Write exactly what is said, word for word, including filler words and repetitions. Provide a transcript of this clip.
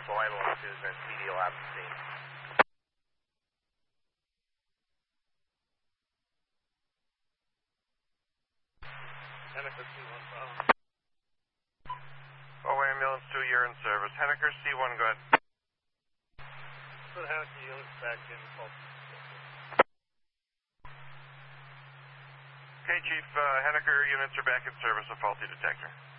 Marshal Ambulance Susan and C D lab at the scene. Henniker C one, follow. Oh, ambulance two, you're in service. Henniker C one, go ahead. Put Henniker units back in. Okay, Chief, uh, Henniker units are back in service, a faulty detector.